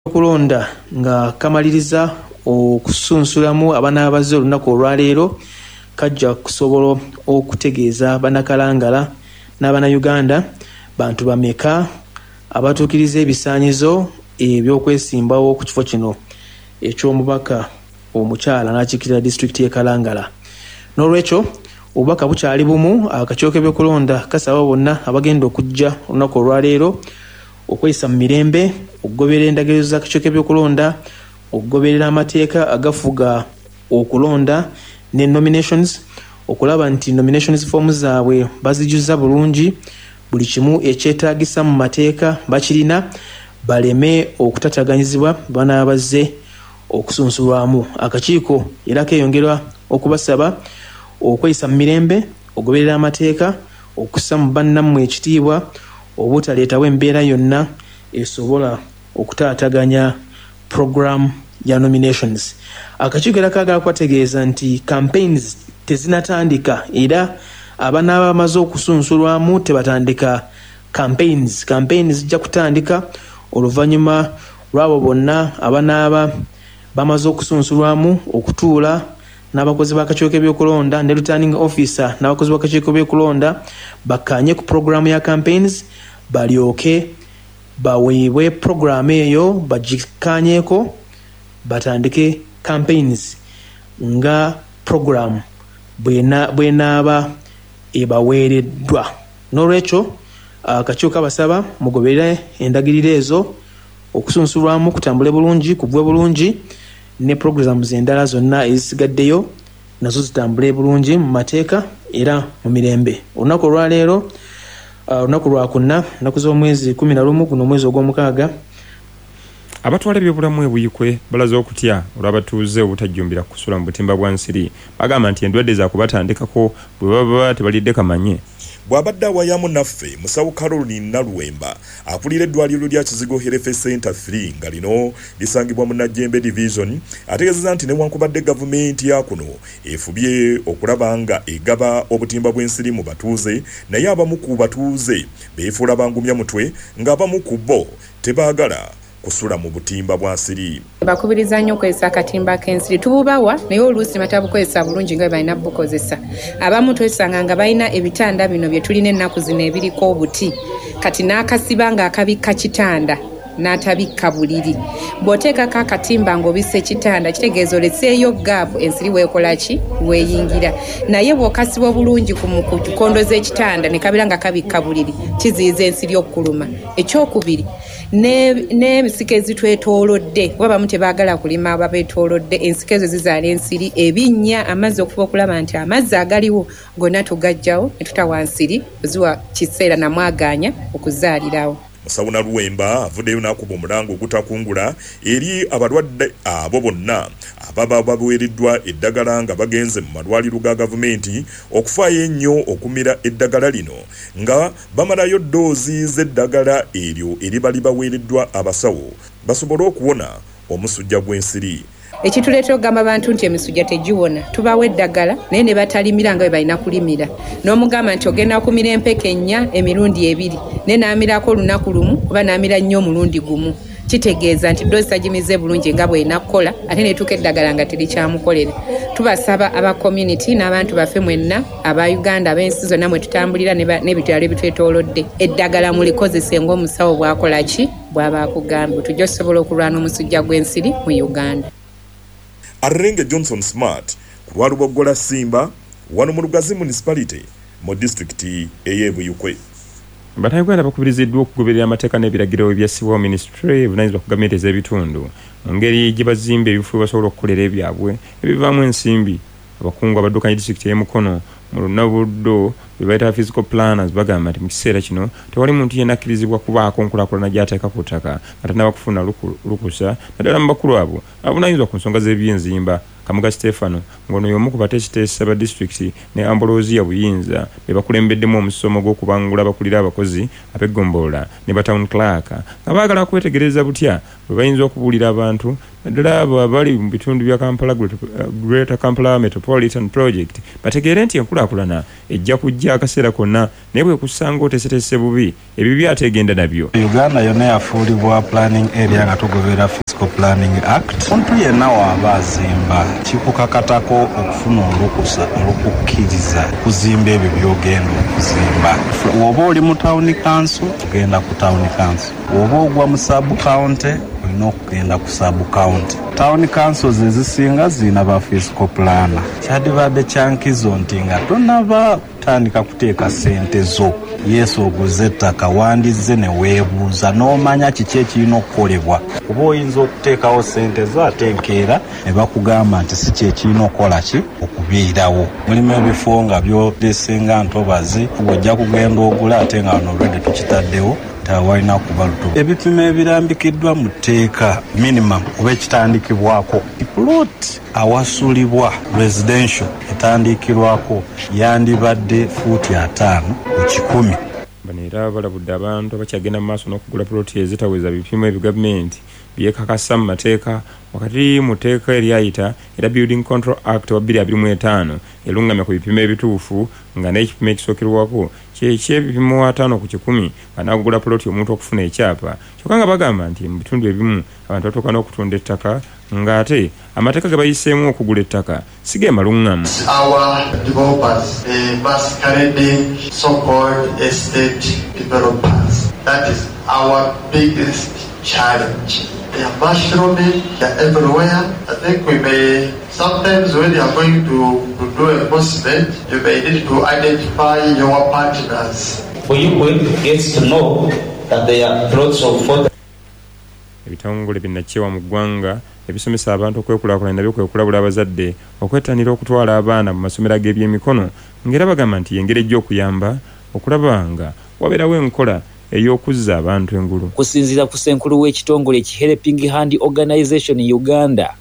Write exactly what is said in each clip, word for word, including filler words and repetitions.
Kulonda nga kamaliriza okusunsulamu abaana abazze olunaku olwaleero kajja kusobola okutegeeza bannakalangala n'abannayuganda bantu bameka abatuukiriza ebisaanyizo eby'okwesimbawo ku kifo kino eky'omubaka omukyala n'akiikirira disitulikiti y'e Kalangala. N'olwekyo obubaka bukyali bumu, akakiiko k'ebyokulonda kasaba bonna abagenda okujja olunaku olwaleero okweyisa mu mirembe, okugoberera endagiro z'akakiiko k'ebyokulonda, okugoberera amateeka agafuga okulonda ne nominations, okulaba nti nominations forms zaabwe bazijjuza bulungi, buli kimu ekyetaagisa mu mateeka bakirina, baleme okutataganyizibwa bana abazze okusunsulwamu. Akakiiko era keeyongera okubasaba okweyisa mu mirembe, okugoberera amateeka, okussa mu bannammwe ekitiibwa, obutaleetawo embeera yonna esobola okutaataganya program ya nominations. Akakiiko era kaagala kubategeeza nti campaigns tezinatandika era abanaaba bamaze okusunsulwamu tebatandika campaigns. Campaigns zijja kutandika oluvannyuma lw'abo bonna abanaaba bamaze okusunsulwamu okutuula n'abakozi b'akakiiko k'ebyokulonda ne returning officer n'abakozi b'akakiiko k'ebyokulonda bakkaanye ku program ya campaigns, balyoke baweebwe program eyo bagikkaanyeeko batandike campaigns nga program bw'enaaba ebaweereddwa. N'olwekyo akakiiko kabasaba mugoberere endagiriro ezo, okusunsulwamu kutambule bulungi, kubwe bulungi, ne programs endala zonna ezisigaddeyo nazo zitambule bulungi mu mateeka era mu mirembe. Olunaku olwaleero olunaku uh, lwakuna nnaku z'omwezi kumi na lumu guno omwezi ogw'omukaaga, abatwala ebyobulamu ebuyikwe balaze okutya olw'abatuuze obutajjumbira kusula mu butimba bwa nsiri. Bagamba nti endwadde zaakubatandikako bwe baba tebalidde kamanye. Bw'abadde awayamu naffe musawo Caroline Nalwemba akulira eddwaliro lya Kizigo Health Center three nga lino lisangibwa mu Najjembe Division, ategeezezza nti newankubadde gavumenti ya kuno efubye okulaba nga egaba obutimba bw'ensiri mu batuuze, naye abamu ku batuuze beefuula bangumya mutwe ng'abamu ku bo tebaagala kusula mu butimba bwa nsiri. Bakubiriza nnyo okozesa akatimba k'ensiri. Tububawa naye oluusi batabukozesa bulungi nga balina bukozesa. Abamu twesanga nga balina ebitanda bino bye tulina ennaku zino ebiriko obuti, kati n'akasiba nga akabikka kitanda n'atabikka buliri. Bw'oteekako akatimba ng'obissa ekitanda kitegeeza oleseeyo gaapu ensiri weekola ki weeyingira. Naye bw'okasibwa bulungi ku nkondo z'ekitanda ne kabira nga kabikka buliri kiziyiza ensiri okkuluma. Ekyokubiri, n'ensiko ezitwetoolodde wabamu tebaagala kulima ababeetoolodde, ensiko ezo zizaala ensiri, ebinnya, amazzi okuba okulaba nti amazzi agaliwo gonna tugajjawo ne tutawa nsiri oziwa kiseera namwaganya okuzaalirawo. Musawo Nalwemba avuddeyo n'akuba omulango ogutakungula eri abalwadde abo bonna ababa baweereddwa eddagala nga bagenze mu malwaliro ga gavumenti okufaayo ennyo okumira eddagala lino nga bamalayo ddoozi z'eddagala eryo eribali baweereddwa abasawo basobole okuwona omusujja gw'ensiri. Ekituleetera okugamba abantu nti emisujja tegiwona, tubawa eddagala naye ne batalimira nga bwe balina kulimira. N'omugamba nti ogenda kumira empeke ennya emirundi ebiri naye n'amirako olunaku lumu oba n'amira nnyo omulundi gumu, kitegeeza nti ddoozi tagimize bulungi nga bw'erina kukola ate netuuka eddagala nga terikyamukolera. Tubasaba aba community n'abantu baffe mwenna aba Uganda ab'ensi zonna mwe tutambulira n'ebitwalo ebitwetoolodde, eddagala mulikozese ng'omusawo bw'akola ki bw'aba akugambye, tujja okusobola okulwana omusujja gw'ensiri mu Uganda. Arrenge Johnson Smart ku lwaluboggola Simba wano mu Lugazi municipality mu disitulikiti ey'Ebuyikwe. Bannayuganda bakubiriziddwa okugoberera amateeka n'ebiragiro ebyassibwawo minisitule evunaanyizibwa ku gavumenti ez'ebitundu mu ngeri gye bazimba ebifo basobola okukolera ebyabwe ebivaamu ensimbi. Abakungu abaddukanya disitulikiti y'e Mukono mu Lunabuddo be bayita physical planners bagamba nti mu kiseera kino tewali muntu yenna akkirizibwa kubaako nkulaakulana gy'ateeka ku ttaka nga tannaba kufuna lukusa naddala mu bakulu abo abunaanyizibwa ku nsonga z'ebyenzimba. Kamuga Stefano ngono y'omu ku bateesiteesi ba disitulikiti ne Ambrosiya Buyinza be bakulembeddemu omusomo gw'okubangula abakulira abakozi ab'eggombolola ne ba town clerk nga baagala kwetegereza butya bwe bayinza okubuulira abantu naddala abo abali mu bitundu bya Kampala Greater Kampala Metropolitan Project bategeere nti enkulaakulana ejja kujja akaseera konna naye bwe kusanga oteeseteese bubi ebibi ate egenda nabyo. Uganda yonna yafuulibwa planning area nga tugoberera Fiscal Planning Act. Omuntu yenna waaba azimba kikukakatako okufuna olukusa olukukkiriza kuzimba ebyo by'ogenda okuzimba. Oba oli mu town council ogenda ku town council, oba ogwa mu sub county olina okugenda ku sub county. Town councils ezisinga zirina ba fiscal planner. Kyadibadde kyankizo nti nga tonaba kutandika kuteeka ssente zo yesu oguze ettaka wandize ne weebuuza n'omanya kiki ekirina okukolebwa. Kuba oyinza okuteekawo ssente zo ate enkeera ne bakugamba nti si kyekirina okukola ki okubiirawo. Mulimu ebifo nga byolesenga ntobazi ojja kugenda ogula ate nga wano olwedde tukitaddewo tawalina kuba lutubu. Ebipimo ebirambikiddwa mu tteeka minimum oba ekitandikibwako plot awasulibwa residential etandikirwako yandibadde fuuti ataano ku kikumi. Bano era balabudde abantu abakyagenda mu maaso n'okugula puloti ezitaweza bipimo ebi gavumenti byekakasa mu mateeka wakati mu tteeka eryayita era Building Control Act wa bbiri abiri mu etaano elungamya ku bipimo ebituufu nga n'ekipimo ekisookerwako ky'ebipimo ataano ku kikumi banaagugula puloti omuntu okufuna ekyapa. Kyokka nga bagamba nti mu bitundu ebimu abantu batuuka n'okutunda ettaka ng'ate amateeka ge bayiseemu okugula ettaka si ge maluŋŋamu. Our developers, the masquerading so-called estate developers, that is our biggest challenge. They are mushroomming, they are everywhere. I think we may, sometimes when you are going to, to do enforcement, you may need to identify your partners. For you going to get to know that there are lots of further ebitongole binnakiwa mu ggwanga ebisomesa abantu okwekulaakulana nabyo kwe kulabula abazadde okwettanira okutwala abaana mu masomero ag'ebyemikono ng'era bagamba nti engeri ejja okuyamba okulaba nga wabeerawo enkola ey'okuzza abantu engulu. Kusinziira ku ssenkulu w'ekitongole ki Helping Hand Organization Uganda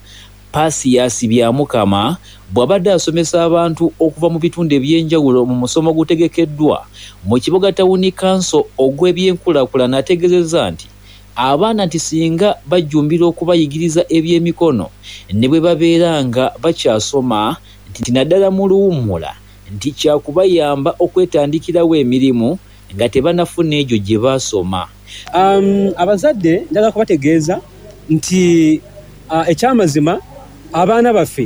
Pasias Byamukama bw'abadde asomesa abantu okuva mu bitundu ebyenjawulo mu musomo gutegekeddwa mu kibuga Town Council ogw'ebyenkulaakulana ategeezezza nti abaana nti singa bajjumbira okubayigiriza ebyemikono ne bwe babeera nga bakyasoma nti naddala mu luwummula nti kyakubayamba okwetandikirawo emirimu nga tebanafuna egyo gye baasoma. Um, abazadde njagala kubategeeza nti uh, ekyamazima abaana baffe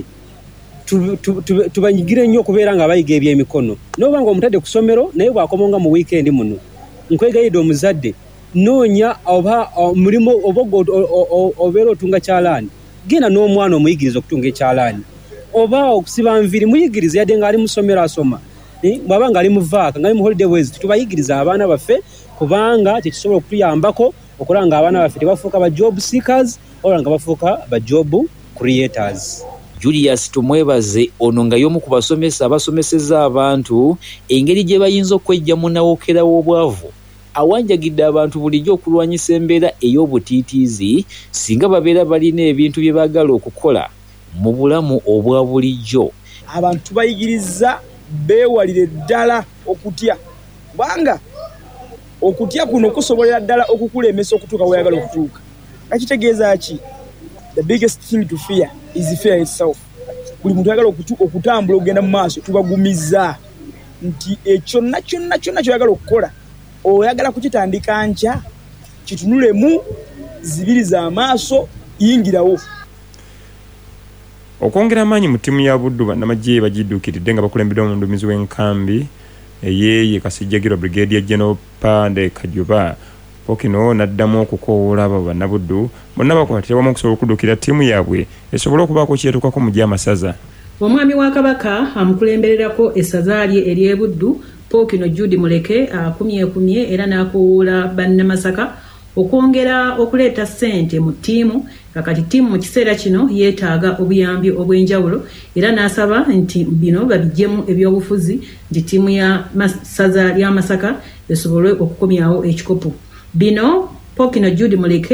tubanyigire nnyo okubeera nga bayiga ebyemikono. N'oba nga omutadde ku ssomero naye bw'akomonga mu wiikendi muno nkwegayidde omuzadde noonya oba mulimu oba obeera otunga kyalaani genda n'omwana omuyigiriza okutunga ekyalaani oba okusiba nviri muyigiriza yadde ng'ali mu ssomero asoma bw'aba ng'ali mu vaaka ng'ali mu holiday ways tubayigiriza abaana baffe kubanga tekisobola okutuyambako okulaba nga abaana baffe tebafuuka ba job seekers oba nga bafuuka ba job creators. Julius Tumwebaze ono nga y'omu ku basomesa abasomesezza abantu engeri gye bayinza okwejja mu nawokera w'obwavu awanjagidde abantu bulijjo okulwanyisa embeera ey'obutiitiizi singa babeera balina ebintu bye baagala okukola mu bulamu obwa bulijjo. Abantu bayigiriza beewalire ddala okutya kubanga okutya kuno kusobolera ddala okukulemesa okutuuka weeyagala okutuuka. Kakitegeeza ki? The biggest thing to fear is fear itself. Buli muntu ayagala okutambula okugenda mu maaso tubagumiza nti ekyo na kyonna kyonna kyoyagala okukola oyagala kukitandika nkya kitunulemu zibiri za maaso yingirawo. Okwongera amaanyi mu ttiimu ya Buddu bannamagye bagidduukiridde nga bakulembeddwa omuduumizi w'enkambi eyeeye Kasijjagirwa Brigadier General Pande Kajuba. Pokino n'addamu okukoowoola abo bannabuddu bonna bakwatira wamu okusobola okudduukira ttiimu yaabwe esobole okubaako kyetuukako mu gy'amasaza. Omwami wa Kabaka amukulembererako essaza lye ery'e Buddu Pokino Judy Muleke akumyekumye era n'akoowoola bannamasaka okwongera okuleeta ssente mu ttiimu kakati ttiimu mu kiseera kino yeetaaga obuyambi obw'enjawulo era n'asaba nti bino babiggyemu ebyobufuzi nti ttiimu ya ssaza lya Masaka esobole okukomyawo ekikopo. Bino Pokino Judy Muleke